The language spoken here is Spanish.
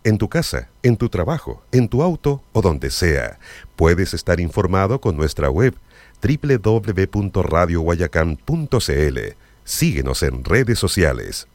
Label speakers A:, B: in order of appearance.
A: en tu casa, en tu trabajo, en tu auto o donde sea. Puedes estar informado con nuestra web www.radioguayacán.cl. Síguenos en redes sociales.